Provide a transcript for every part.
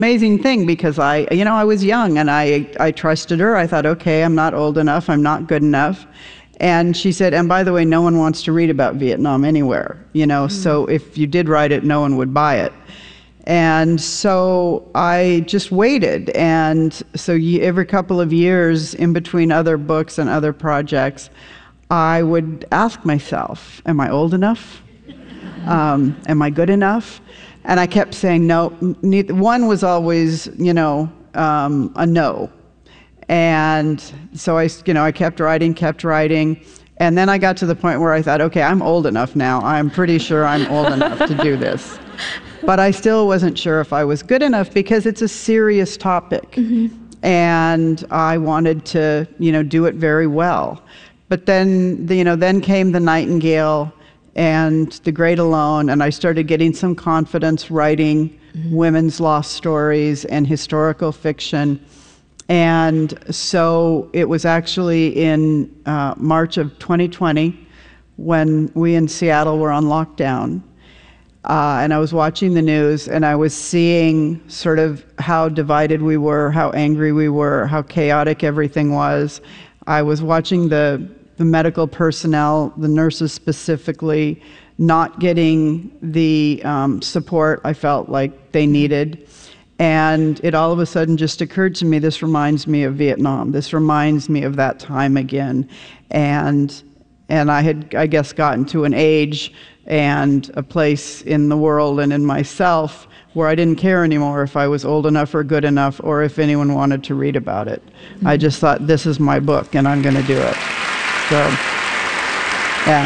amazing thing because I was young and I trusted her. I thought, okay, I'm not old enough, I'm not good enough. And she said, and by the way, no one wants to read about Vietnam anywhere, so if you did write it, no one would buy it. And so I just waited. And so every couple of years, in between other books and other projects, I would ask myself, am I old enough? Am I good enough? And I kept saying no. Neither. One was always, a no. And so I kept writing. And then I got to the point where I thought, okay, I'm old enough now. I'm pretty sure I'm old enough to do this. But I still wasn't sure if I was good enough because it's a serious topic. And I wanted to, do it very well. But then, then came The Nightingale and The Great Alone, and I started getting some confidence writing women's lost stories and historical fiction. And so it was actually in March of 2020 when we in Seattle were on lockdown. And I was watching the news, and I was seeing sort of how divided we were, how angry we were, how chaotic everything was. I was watching the medical personnel, the nurses specifically, not getting the support I felt like they needed. And it all of a sudden just occurred to me, this reminds me of Vietnam. This reminds me of that time again. And I had, I guess, gotten to an age and a place in the world and in myself where I didn't care anymore if I was old enough or good enough or if anyone wanted to read about it. I just thought, this is my book and I'm going to do it. So, yeah.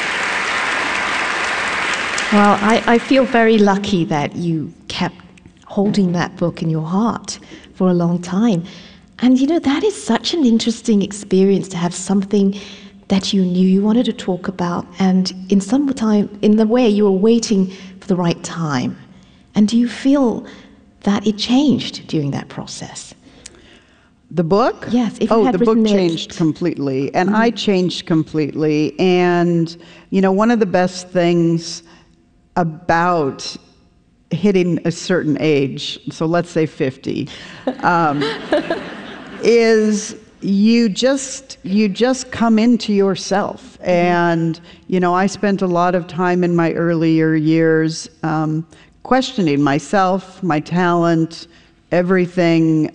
Well, I feel very lucky that you kept holding that book in your heart for a long time. And that is such an interesting experience to have something that you knew you wanted to talk about, and in the way you were waiting for the right time. And do you feel that it changed during that process? The book? Yes. If you had the book written changed completely, and I changed completely. And one of the best things about hitting a certain age, so let's say 50, is you just come into yourself. And I spent a lot of time in my earlier years questioning myself, my talent, everything,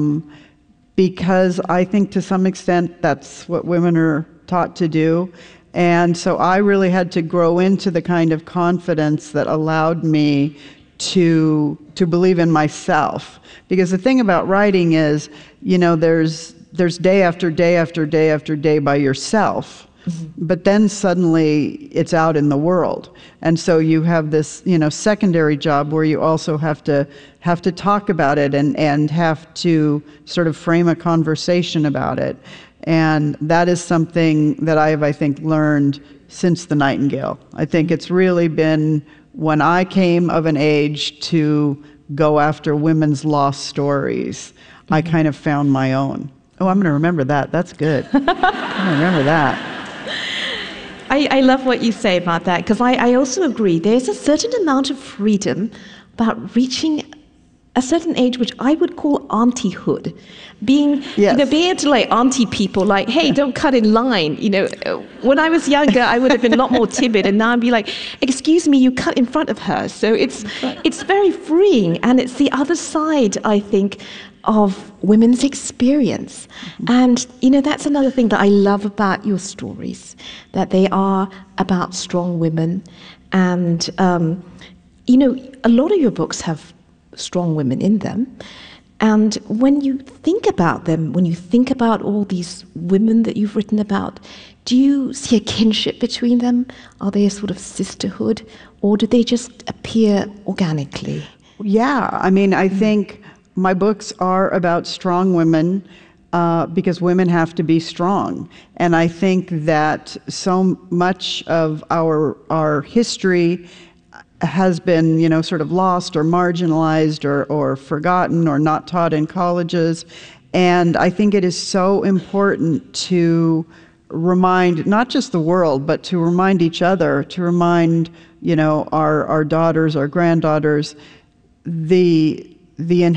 because I think to some extent that's what women are taught to do. And so I really had to grow into the kind of confidence that allowed me to believe in myself. Because the thing about writing is, there's day after day after day after day by yourself, but then suddenly it's out in the world. And so you have this, secondary job where you also have to talk about it and have to sort of frame a conversation about it. And that is something that I think, learned since The Nightingale. I think it's really been when I came of an age to go after women's lost stories, I kind of found my own. Oh, I'm going to remember that. That's good. I'm going to remember that. I love what you say about that, because I also agree. There's a certain amount of freedom about reaching a certain age, which I would call auntyhood. Being able to auntie people, hey, don't cut in line. When I was younger, I would have been a lot more timid, and now I'd be like, excuse me, you cut in front of her. So it's very freeing, and it's the other side, I think, of women's experience. And, that's another thing that I love about your stories, that they are about strong women. And, a lot of your books have strong women in them. And when you think about them, when you think about all these women that you've written about, do you see a kinship between them? Are they a sort of sisterhood, or do they just appear organically? Yeah, I think my books are about strong women because women have to be strong. And I think that so much of our history has been, sort of lost or marginalized or forgotten or not taught in colleges. And I think it is so important to remind not just the world, but to remind each other, to remind, our daughters, our granddaughters, the the